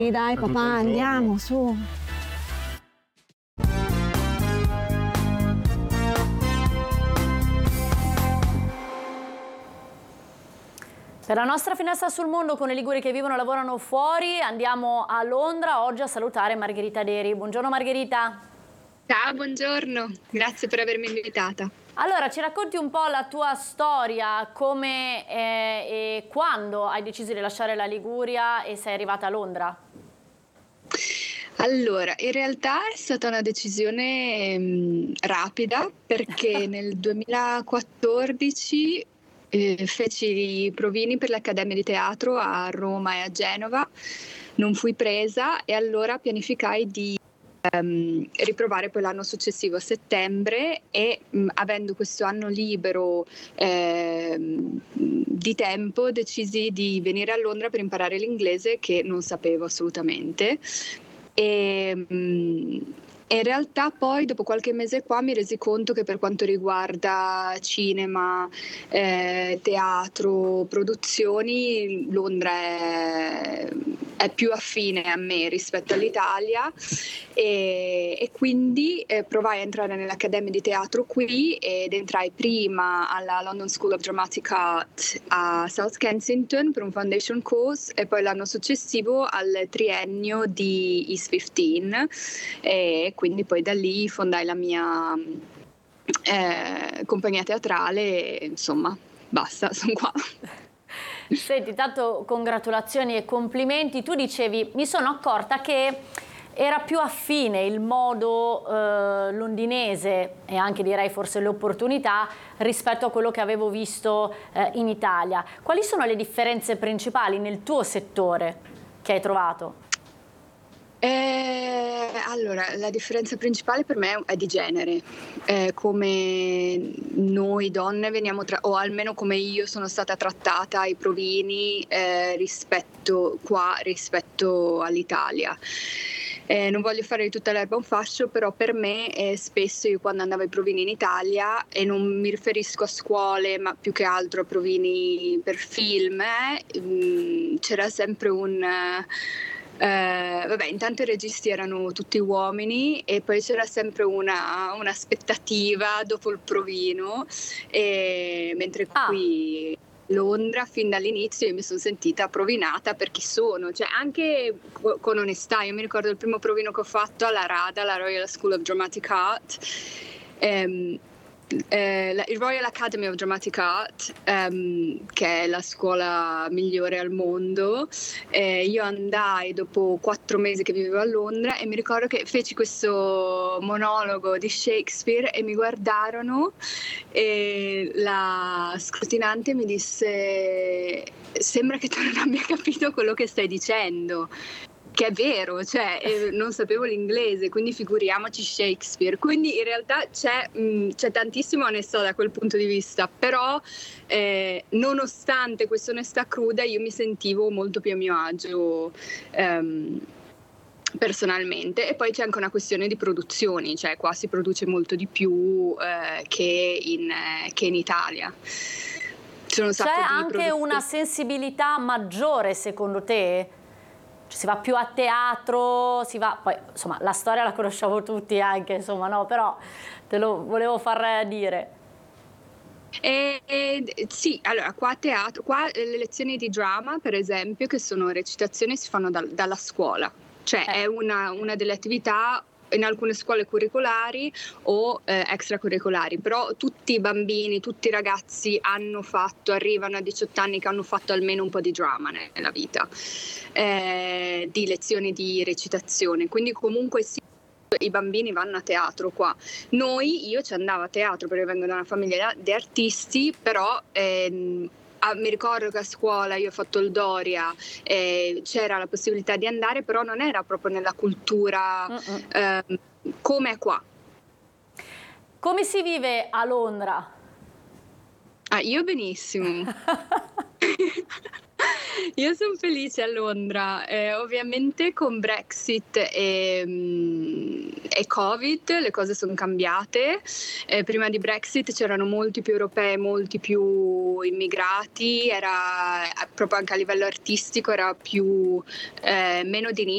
Dai papà, andiamo, su. Per la nostra finestra sul mondo con i liguri che vivono e lavorano fuori andiamo a Londra oggi a salutare Margherita Deri. Buongiorno Margherita. Ciao, buongiorno, grazie per avermi invitata. Allora, ci racconti un po' la tua storia, come e quando hai deciso di lasciare la Liguria e sei arrivata a Londra? Allora, in realtà è stata una decisione rapida perché nel 2014 feci i provini per l'Accademia di Teatro a Roma e a Genova, non fui presa e allora pianificai di riprovare poi l'anno successivo a settembre e avendo questo anno libero di tempo decisi di venire a Londra per imparare l'inglese che non sapevo assolutamente e in realtà poi dopo qualche mese qua mi resi conto che per quanto riguarda cinema, teatro, produzioni, Londra è più affine a me rispetto all'Italia e quindi provai a entrare nell'Accademia di Teatro qui ed entrai prima alla London School of Dramatic Art a South Kensington per un foundation course e poi l'anno successivo al triennio di East 15 e quindi poi da lì fondai la mia compagnia teatrale e insomma basta, sono qua. Senti, tanto congratulazioni e complimenti. Tu dicevi, mi sono accorta che era più affine il modo londinese e anche direi forse le opportunità rispetto a quello che avevo visto in Italia. Quali sono le differenze principali nel tuo settore che hai trovato? Allora, la differenza principale per me è di genere, come noi donne veniamo o almeno come io sono stata trattata ai provini rispetto all'Italia. Non voglio fare di tutta l'erba un fascio, però per me spesso io quando andavo ai provini in Italia, e non mi riferisco a scuole ma più che altro a provini per film, c'era sempre vabbè, intanto i registi erano tutti uomini e poi c'era sempre un'aspettativa dopo il provino, mentre qui Londra fin dall'inizio io mi sono sentita provinata per chi sono, cioè anche con onestà. Io mi ricordo il primo provino che ho fatto alla RADA, la Royal School of Dramatic Art, il Royal Academy of Dramatic Art, che è la scuola migliore al mondo. Io andai dopo 4 mesi che vivevo a Londra e mi ricordo che feci questo monologo di Shakespeare e mi guardarono e la scrutinante mi disse: sembra che tu non abbia capito quello che stai dicendo. Che è vero, cioè non sapevo l'inglese, quindi figuriamoci Shakespeare. Quindi in realtà c'è tantissima onestà da quel punto di vista, però nonostante questa onestà cruda io mi sentivo molto più a mio agio personalmente. E poi c'è anche una questione di produzioni, cioè qua si produce molto di più che in Italia. C'è anche una sensibilità maggiore secondo te? Si va più a teatro, si va, poi insomma la storia la conosciamo tutti anche, insomma, no, però te lo volevo far dire. Sì, allora qua a teatro, qua le lezioni di drama per esempio, che sono recitazioni, si fanno dalla scuola, cioè è una delle attività in alcune scuole curricolari o extracurricolari, però tutti i bambini, tutti i ragazzi arrivano a 18 anni che hanno fatto almeno un po' di drama nella vita, di lezioni di recitazione, quindi comunque sì, i bambini vanno a teatro qua. Io ci andavo a teatro perché vengo da una famiglia di artisti, però mi ricordo che a scuola io ho fatto il Doria, c'era la possibilità di andare, però non era proprio nella cultura come è qua. Come si vive a Londra? Io benissimo. Io sono felice a Londra, ovviamente con Brexit e Covid le cose sono cambiate. Prima di Brexit c'erano molti più europei, molti più immigrati, era proprio anche a livello artistico era più meno di